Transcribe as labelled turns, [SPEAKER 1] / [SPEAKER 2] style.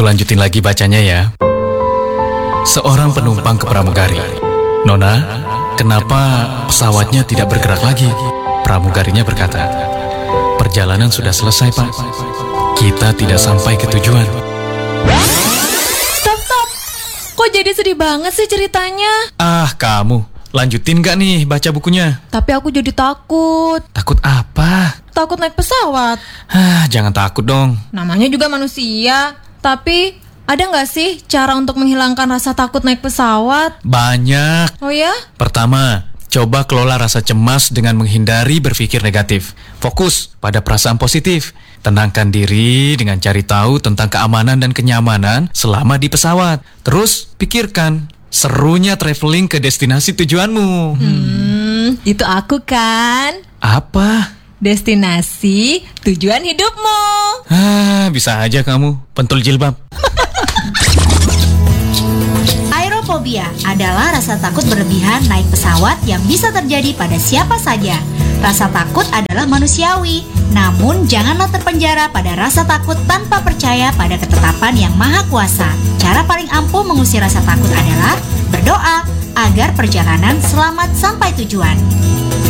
[SPEAKER 1] Aku lanjutin lagi bacanya ya. Seorang penumpang ke pramugari. Nona, kenapa pesawatnya tidak bergerak lagi? Pramugarinya berkata, perjalanan sudah selesai, Pak. Kita tidak sampai ke tujuan.
[SPEAKER 2] Stop. Kok jadi sedih banget sih ceritanya?
[SPEAKER 1] Ah, kamu. Lanjutin gak nih baca bukunya?
[SPEAKER 2] Tapi aku jadi takut.
[SPEAKER 1] Takut apa?
[SPEAKER 2] Takut naik pesawat.
[SPEAKER 1] Jangan takut dong.
[SPEAKER 2] Namanya juga manusia. Tapi ada nggak sih cara untuk menghilangkan rasa takut naik pesawat?
[SPEAKER 1] Banyak.
[SPEAKER 2] Oh ya?
[SPEAKER 1] Pertama, coba kelola rasa cemas dengan menghindari berpikir negatif. Fokus pada perasaan positif. Tenangkan diri dengan cari tahu tentang keamanan dan kenyamanan selama di pesawat. Terus pikirkan serunya traveling ke destinasi tujuanmu.
[SPEAKER 2] Itu aku kan.
[SPEAKER 1] Apa?
[SPEAKER 2] Destinasi tujuan hidupmu.
[SPEAKER 1] Bisa aja kamu pentul jilbab.
[SPEAKER 3] Aerofobia adalah rasa takut berlebihan naik pesawat yang bisa terjadi pada siapa saja. Rasa takut adalah manusiawi, namun janganlah terpenjara pada rasa takut tanpa percaya pada ketetapan yang maha kuasa. Cara paling ampuh mengusir rasa takut adalah berdoa agar perjalanan selamat sampai tujuan.